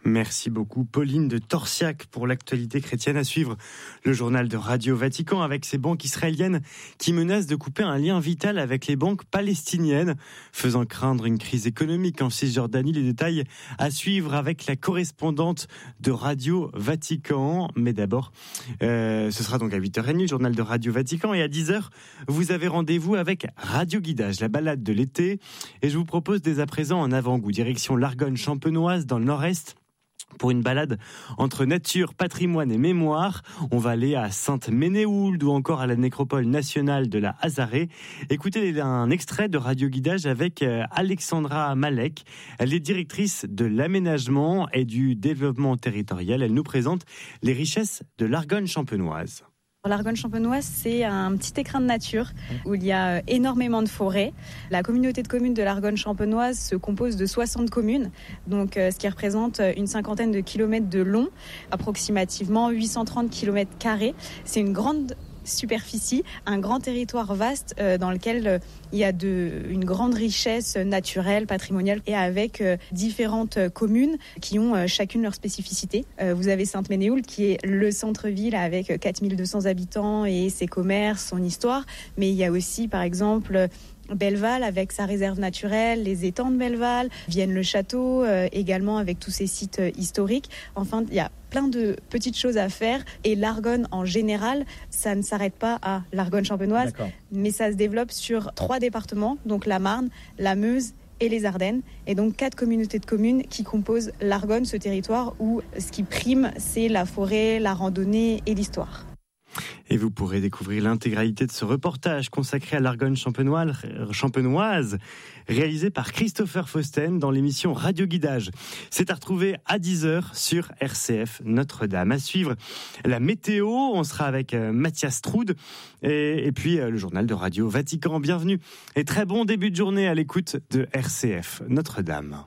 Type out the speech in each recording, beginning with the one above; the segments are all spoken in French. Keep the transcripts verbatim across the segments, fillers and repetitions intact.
Merci beaucoup Pauline de Torsiac pour l'actualité chrétienne. À suivre le journal de Radio Vatican avec ces banques israéliennes qui menacent de couper un lien vital avec les banques palestiniennes, faisant craindre une crise économique en Cisjordanie. Les détails à suivre avec la correspondante de Radio Vatican. Mais d'abord, euh, ce sera donc à huit heures trente, le journal de Radio Vatican. Et à dix heures, vous avez rendez-vous avec Radio Guidage, la balade de l'été. Et je vous propose dès à présent un avant-goût direction l'Argonne champenoise dans le nord-est. Pour une balade entre nature, patrimoine et mémoire, on va aller à Sainte-Ménéhould ou encore à la nécropole nationale de la Hazaré. Écoutez un extrait de Radio Guidage avec Alexandra Malek. Elle est directrice de l'aménagement et du développement territorial. Elle nous présente les richesses de l'Argonne champenoise. L'Argonne champenoise, c'est un petit écrin de nature où il y a énormément de forêts. La communauté de communes de l'Argonne champenoise se compose de soixante communes, donc ce qui représente une cinquantaine de kilomètres de long, approximativement huit cent trente kilomètres carrés. C'est une grande superficie, un grand territoire vaste euh, dans lequel euh, il y a de, une grande richesse naturelle, patrimoniale et avec euh, différentes euh, communes qui ont euh, chacune leur spécificité. Euh, vous avez Sainte-Ménéhould qui est le centre-ville avec quatre mille deux cents habitants et ses commerces, son histoire, mais il y a aussi par exemple Belleval avec sa réserve naturelle, les étangs de Belleval, Vienne-le-Château euh, également avec tous ses sites euh, historiques. Enfin, il y a plein de petites choses à faire et l'Argonne en général, ça ne s'arrête pas à l'Argonne champenoise, D'accord. mais ça se développe sur trois départements, donc la Marne, la Meuse et les Ardennes, et donc quatre communautés de communes qui composent l'Argonne, ce territoire où ce qui prime, c'est la forêt, la randonnée et l'histoire. Et vous pourrez découvrir l'intégralité de ce reportage consacré à l'Argonne champenoise, réalisé par Christopher Fausten dans l'émission Radio Guidage. C'est à retrouver à dix heures sur R C F Notre-Dame. À suivre la météo, on sera avec Mathias Troud et, et puis le journal de Radio Vatican. Bienvenue et très bon début de journée à l'écoute de R C F Notre-Dame.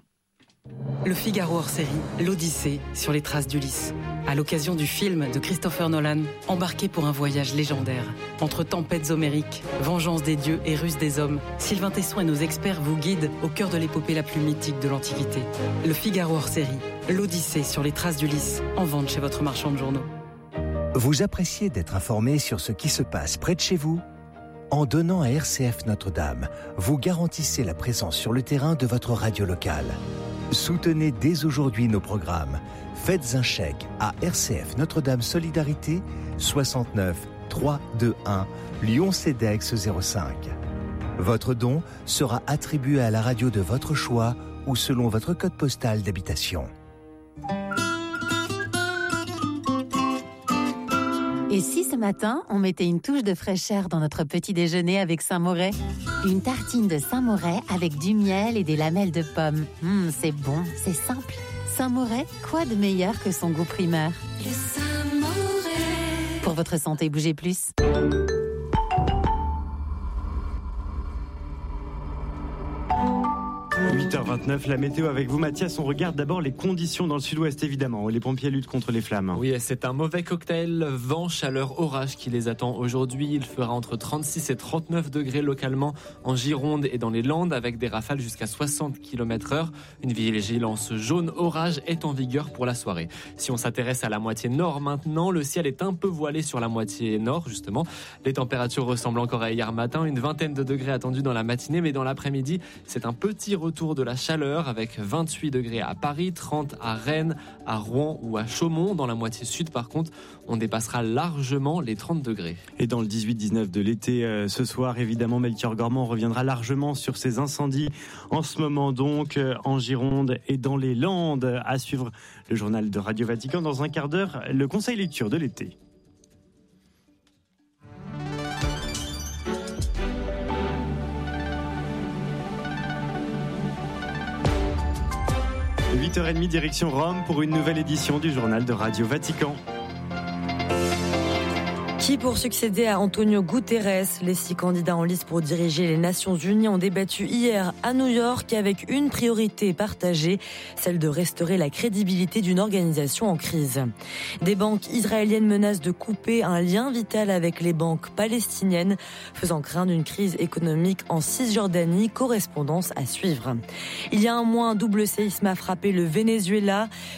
Le Figaro hors série, l'Odyssée sur les traces d'Ulysse. À l'occasion du film de Christopher Nolan, embarqué pour un voyage légendaire. Entre tempêtes homériques, vengeance des dieux et ruse des hommes, Sylvain Tesson et nos experts vous guident au cœur de l'épopée la plus mythique de l'Antiquité. Le Figaro hors série, l'Odyssée sur les traces d'Ulysse, en vente chez votre marchand de journaux. Vous appréciez d'être informé sur ce qui se passe près de chez vous ? En donnant à R C F Notre-Dame, vous garantissez la présence sur le terrain de votre radio locale. Soutenez dès aujourd'hui nos programmes. Faites un chèque à R C F Notre-Dame Solidarité soixante-neuf trois cent vingt-et-un Lyon Cedex zéro cinq. Votre don sera attribué à la radio de votre choix ou selon votre code postal d'habitation. Et si ce matin, on mettait une touche de fraîcheur dans notre petit déjeuner avec Saint-Moret ? Une tartine de Saint-Moret avec du miel et des lamelles de pommes. Mmh, c'est bon, c'est simple. Saint-Moret, quoi de meilleur que son goût primeur ? Le Saint-Moret. Pour votre santé, bougez plus. huit heures vingt-neuf, la météo avec vous Mathias. On regarde d'abord les conditions dans le sud-ouest évidemment, où les pompiers luttent contre les flammes. Oui, c'est un mauvais cocktail, vent, chaleur, orage qui les attend aujourd'hui. Il fera entre trente-six et trente-neuf degrés localement en Gironde et dans les Landes avec des rafales jusqu'à soixante kilomètres heure. Une vigilance jaune orage est en vigueur pour la soirée. Si on s'intéresse à la moitié nord maintenant, le ciel est un peu voilé sur la moitié nord justement. Les températures ressemblent encore à hier matin, une vingtaine de degrés attendus dans la matinée, mais dans l'après-midi, c'est un petit retour de la chaleur avec vingt-huit degrés à Paris, trente à Rennes, à Rouen ou à Chaumont. Dans la moitié sud, par contre, on dépassera largement les trente degrés. Et dans le dix-huit dix-neuf de l'été, euh, ce soir, évidemment, Melchior Gormand reviendra largement sur ces incendies. En ce moment donc, euh, en Gironde et dans les Landes. À suivre le journal de Radio Vatican. Dans un quart d'heure, le conseil lecture de l'été. huit heures trente, direction Rome pour une nouvelle édition du journal de Radio Vatican. Qui pour succéder à Antonio Guterres? Les six candidats en lice pour diriger les Nations Unies ont débattu hier à New York avec une priorité partagée, celle de restaurer la crédibilité d'une organisation en crise. Des banques israéliennes menacent de couper un lien vital avec les banques palestiniennes, faisant craindre une crise économique en Cisjordanie, correspondance à suivre. Il y a un mois, un double séisme a frappé le Venezuela.